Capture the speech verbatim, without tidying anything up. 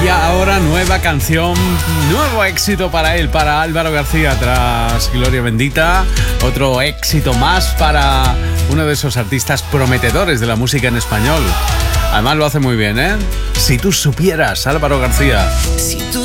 Y ahora nueva canción, nuevo éxito para él, para Álvaro García, tras Gloria Bendita. Otro éxito más para uno de esos artistas prometedores de la música en español. Además lo hace muy bien, ¿eh? Si tú supieras, Álvaro García. Si tú